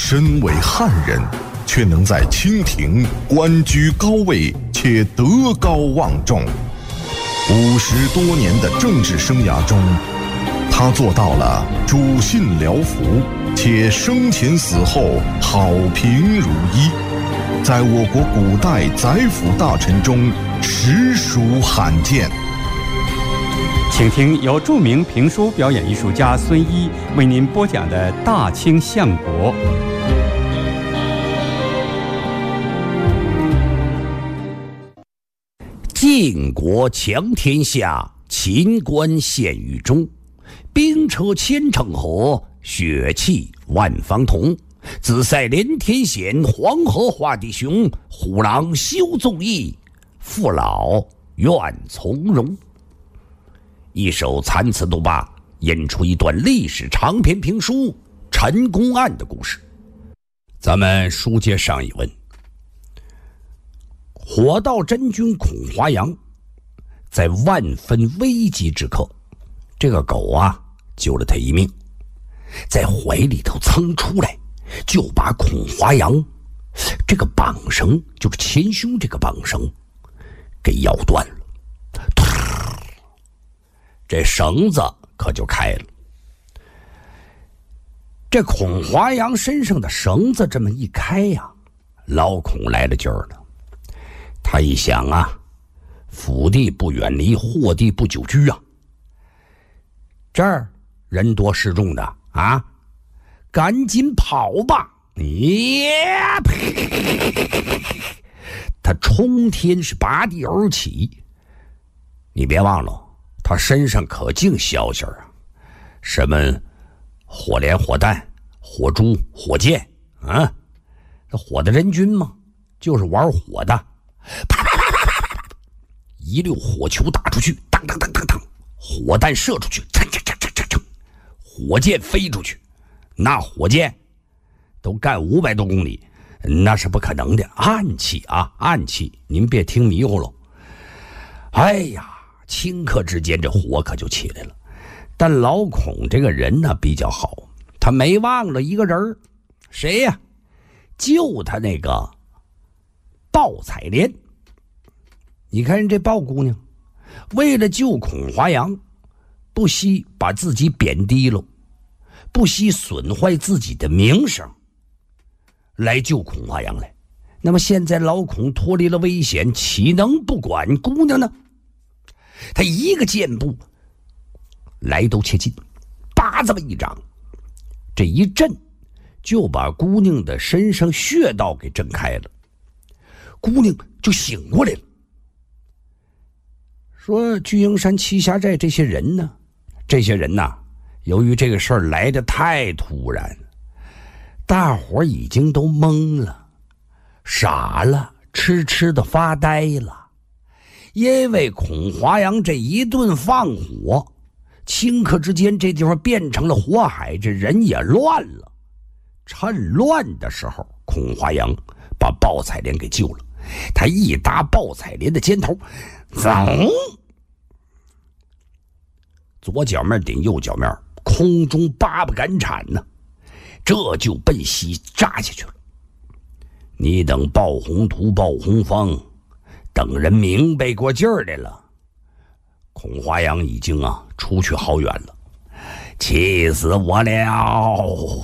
身为汉人，却能在清廷官居高位且德高望重。50多年的政治生涯中，他做到了主信僚服，且生前死后好评如一，在我国古代宰辅大臣中实属罕见。 请听由著名评书表演艺术家孙一为您播讲的《大清相国》。 晋国强天下，秦关陷于中。兵车千乘河，血气万方同。紫塞连天险，黄河化地雄。虎狼休纵义，父老愿从容。一首残词都罢，引出一段历史长篇评书《陈公案》的故事。咱们书接上一文，火道真君孔华阳在万分危急之刻，这个狗啊救了他一命，在怀里头蹭出来，就把孔华阳这个绑绳，就是前胸这个绑绳给咬断了，这绳子可就开了。这孔华阳身上的绳子这么一开呀，老孔来了劲儿了。他一想啊，福地不远离，祸地不久居啊，这儿人多势众的啊，赶紧跑吧！他冲天是拔地而起。你别忘了，他身上可净消息啊，什么火镰、火弹、火珠、火箭啊，这火的真君嘛，就是玩火的。啪啪啪啪啪啪，一溜火球打出去，当当当当当，火弹射出去，噌噌噌噌噌噌，火箭飞出去，那火箭都干500多公里，那是不可能的。暗器啊，暗器，您别听迷糊了。哎呀，顷刻之间这火可就起来了。但老孔这个人呢比较好，他没忘了一个人，谁呀？就他那个鲍彩莲。你看人这鲍姑娘，为了救孔华阳，不惜把自己贬低了，不惜损坏自己的名声，来救孔华阳来。那么现在老孔脱离了危险，岂能不管姑娘呢？他一个箭步来都切近，叭这么一掌，这一震就把姑娘的身上穴道给震开了，姑娘就醒过来了。说巨鹰山栖霞寨这些人呢，由于这个事儿来得太突然，大伙已经都懵了，傻了，痴的发呆了。因为孔华阳这一顿放火，顷刻之间这地方变成了火海，这人也乱了。趁乱的时候，孔华阳把鲍彩莲给救了，他一搭鲍彩莲的肩头，走，左脚面顶右脚面，空中八不敢铲呢，这就奔西扎下去了。你等鲍宏图、鲍宏方等人明白过劲儿来了，孔华阳已经出去好远了，气死我了！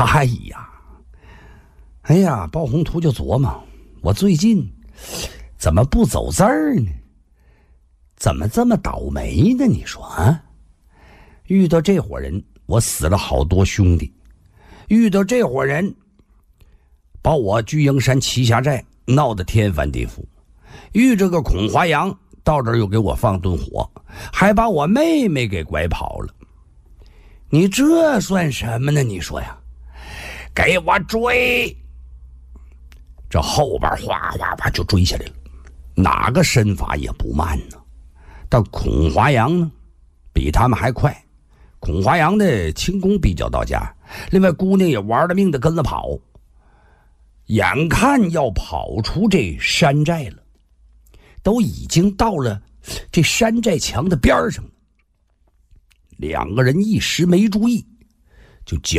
哎呀，鲍宏图就琢磨，我最近怎么不走字儿呢？怎么这么倒霉呢？你说啊，遇到这伙人，我死了好多兄弟；遇到这伙人，把我巨鹰山栖霞寨闹得天翻地覆；遇着个孔华阳，到这儿又给我放顿火，还把我妹妹给拐跑了。你这算什么呢？你说呀，给我追！这后边哗哗哗就追下来了，哪个身法也不慢呢。但孔华阳呢，比他们还快。孔华阳的轻功比较到家，另外姑娘也玩了命的跟着跑，眼看要跑出这山寨了，都已经到了这山寨墙的边上了。两个人一时没注意，就